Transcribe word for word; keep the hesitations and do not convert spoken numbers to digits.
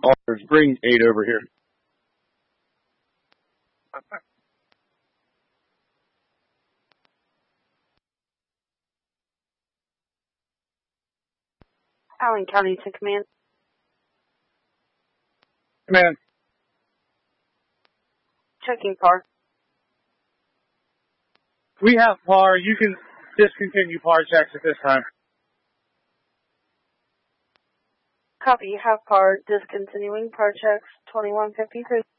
Alders, bring eight over here. Allen County to command. Command. Checking par. We have par. You can discontinue par checks at this time. Copy. Have par. Discontinuing par checks. twenty-one fifty-three.